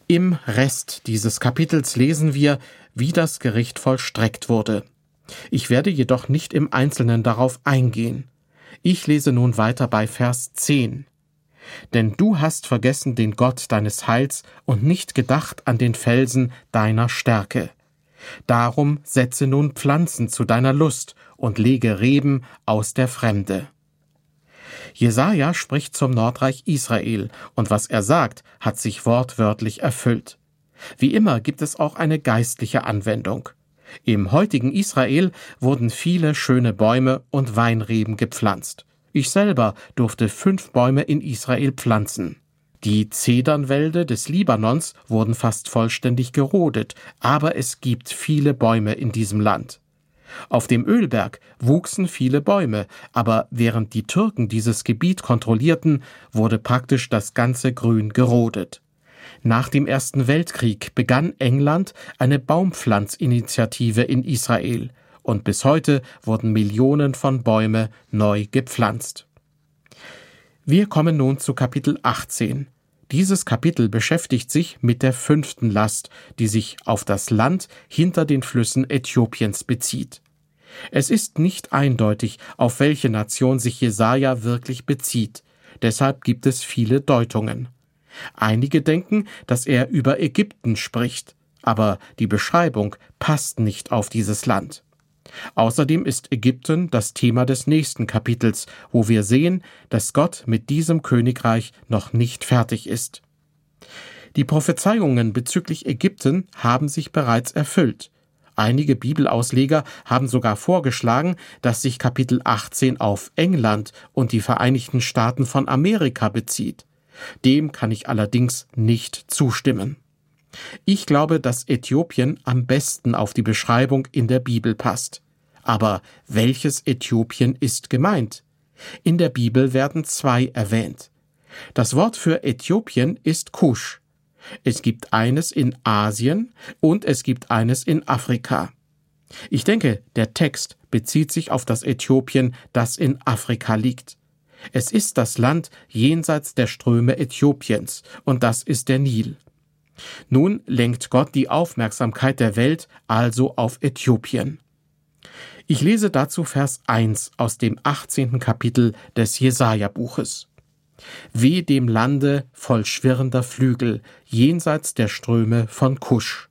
Im Rest dieses Kapitels lesen wir, wie das Gericht vollstreckt wurde. Ich werde jedoch nicht im Einzelnen darauf eingehen. Ich lese nun weiter bei Vers 10. Denn du hast vergessen den Gott deines Heils und nicht gedacht an den Felsen deiner Stärke. Darum setze nun Pflanzen zu deiner Lust und lege Reben aus der Fremde. Jesaja spricht zum Nordreich Israel, und was er sagt, hat sich wortwörtlich erfüllt. Wie immer gibt es auch eine geistliche Anwendung. Im heutigen Israel wurden viele schöne Bäume und Weinreben gepflanzt. Ich selber durfte 5 Bäume in Israel pflanzen. Die Zedernwälder des Libanons wurden fast vollständig gerodet, aber es gibt viele Bäume in diesem Land. Auf dem Ölberg wuchsen viele Bäume, aber während die Türken dieses Gebiet kontrollierten, wurde praktisch das ganze Grün gerodet. Nach dem Ersten Weltkrieg begann England eine Baumpflanzinitiative in Israel und bis heute wurden Millionen von Bäumen neu gepflanzt. Wir kommen nun zu Kapitel 18. Dieses Kapitel beschäftigt sich mit der 5. Last, die sich auf das Land hinter den Flüssen Äthiopiens bezieht. Es ist nicht eindeutig, auf welche Nation sich Jesaja wirklich bezieht. Deshalb gibt es viele Deutungen. Einige denken, dass er über Ägypten spricht, aber die Beschreibung passt nicht auf dieses Land. Außerdem ist Ägypten das Thema des nächsten Kapitels, wo wir sehen, dass Gott mit diesem Königreich noch nicht fertig ist. Die Prophezeiungen bezüglich Ägypten haben sich bereits erfüllt. Einige Bibelausleger haben sogar vorgeschlagen, dass sich Kapitel 18 auf England und die Vereinigten Staaten von Amerika bezieht. Dem kann ich allerdings nicht zustimmen. Ich glaube, dass Äthiopien am besten auf die Beschreibung in der Bibel passt. Aber welches Äthiopien ist gemeint? In der Bibel werden 2 erwähnt. Das Wort für Äthiopien ist Kusch. Es gibt eines in Asien und es gibt eines in Afrika. Ich denke, der Text bezieht sich auf das Äthiopien, das in Afrika liegt. Es ist das Land jenseits der Ströme Äthiopiens, und das ist der Nil. Nun lenkt Gott die Aufmerksamkeit der Welt also auf Äthiopien. Ich lese dazu Vers 1 aus dem 18. Kapitel des Jesaja-Buches. Weh dem Lande voll schwirrender Flügel, jenseits der Ströme von Kusch.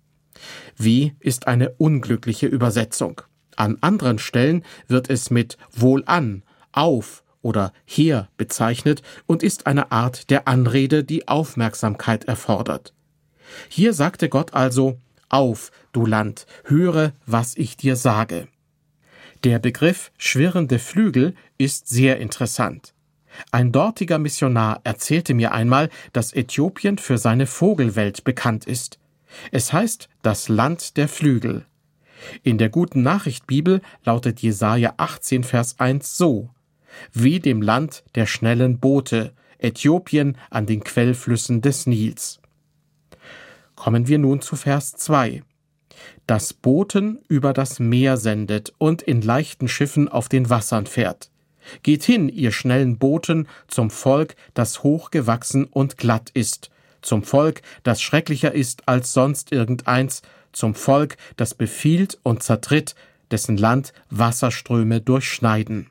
Weh ist eine unglückliche Übersetzung. An anderen Stellen wird es mit wohlan, auf oder her bezeichnet und ist eine Art der Anrede, die Aufmerksamkeit erfordert. Hier sagte Gott also: Auf, du Land, höre, was ich dir sage. Der Begriff schwirrende Flügel ist sehr interessant. Ein dortiger Missionar erzählte mir einmal, dass Äthiopien für seine Vogelwelt bekannt ist. Es heißt das Land der Flügel. In der Guten Nachricht Bibel lautet Jesaja 18, Vers 1 so: Wie dem Land der schnellen Boote, Äthiopien an den Quellflüssen des Nils. Kommen wir nun zu Vers 2. Das Boten über das Meer sendet und in leichten Schiffen auf den Wassern fährt. Geht hin, ihr schnellen Booten, zum Volk, das hochgewachsen und glatt ist, zum Volk, das schrecklicher ist als sonst irgendeins, zum Volk, das befiehlt und zertritt, dessen Land Wasserströme durchschneiden.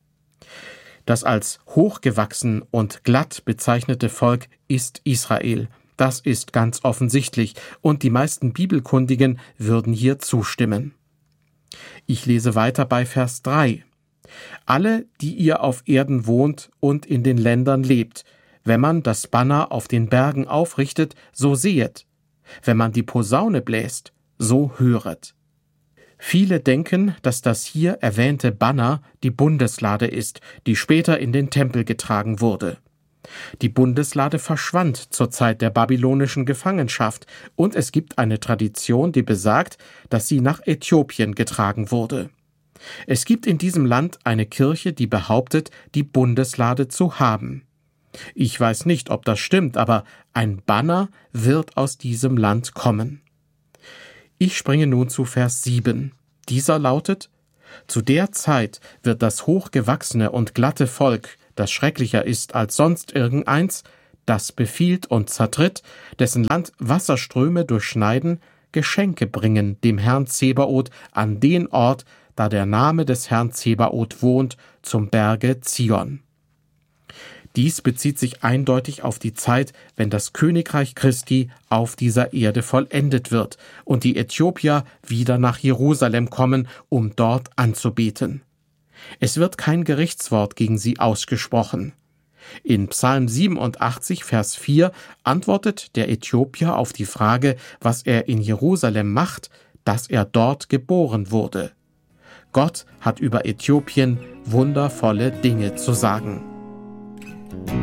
Das als hochgewachsen und glatt bezeichnete Volk ist Israel. Das ist ganz offensichtlich, und die meisten Bibelkundigen würden hier zustimmen. Ich lese weiter bei Vers 3. Alle, die ihr auf Erden wohnt und in den Ländern lebt, wenn man das Banner auf den Bergen aufrichtet, so sehet. Wenn man die Posaune bläst, so höret. Viele denken, dass das hier erwähnte Banner die Bundeslade ist, die später in den Tempel getragen wurde. Die Bundeslade verschwand zur Zeit der babylonischen Gefangenschaft, und es gibt eine Tradition, die besagt, dass sie nach Äthiopien getragen wurde. Es gibt in diesem Land eine Kirche, die behauptet, die Bundeslade zu haben. Ich weiß nicht, ob das stimmt, aber ein Banner wird aus diesem Land kommen. Ich springe nun zu Vers 7. Dieser lautet: Zu der Zeit wird das hochgewachsene und glatte Volk, das schrecklicher ist als sonst irgendeins, das befiehlt und zertritt, dessen Land Wasserströme durchschneiden, Geschenke bringen dem Herrn Zebaoth an den Ort, da der Name des Herrn Zebaoth wohnt, zum Berge Zion. Dies bezieht sich eindeutig auf die Zeit, wenn das Königreich Christi auf dieser Erde vollendet wird und die Äthiopier wieder nach Jerusalem kommen, um dort anzubeten. Es wird kein Gerichtswort gegen sie ausgesprochen. In Psalm 87, Vers 4 antwortet der Äthiopier auf die Frage, was er in Jerusalem macht, dass er dort geboren wurde. Gott hat über Äthiopien wundervolle Dinge zu sagen.